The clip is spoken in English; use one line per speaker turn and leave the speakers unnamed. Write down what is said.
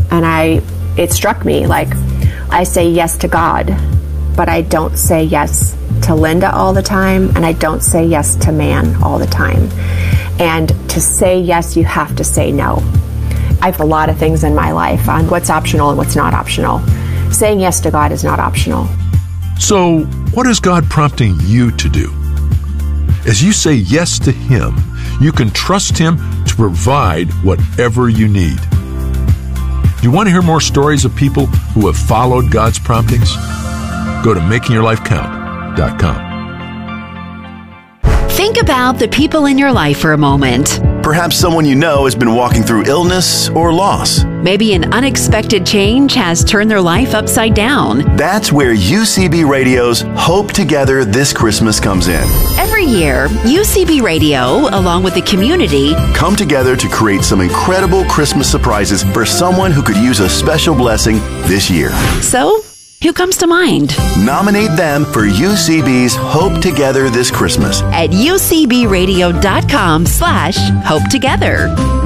And it struck me, like, I say yes to God, but I don't say yes to Linda all the time, and I don't say yes to man all the time. And to say yes, you have to say no. I have a lot of things in my life on what's optional and what's not optional. Saying yes to God is not optional.
So, what is God prompting you to do? As you say yes to Him, you can trust Him to provide whatever you need. Do you want to hear more stories of people who have followed God's promptings? Go to makingyourlifecount.com.
Think about the people in your life for a moment.
Perhaps someone you know has been walking through illness or loss.
Maybe an unexpected change has turned their life upside down.
That's where UCB Radio's Hope Together This Christmas comes in.
Every year, UCB Radio, along with the community,
come together to create some incredible Christmas surprises for someone who could use a special blessing this year.
So, who comes to mind?
Nominate them for UCB's Hope Together This Christmas
at ucbradio.com/Hope Together.